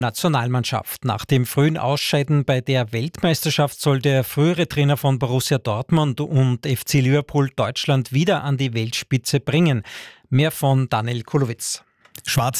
Nationalmannschaft. Nach dem frühen Ausscheiden bei der Weltmeisterschaft soll der frühere Trainer von Borussia Dortmund und FC Liverpool Deutschland wieder an die Weltspitze bringen. Mehr von Daniel Kulowitz. Schwarze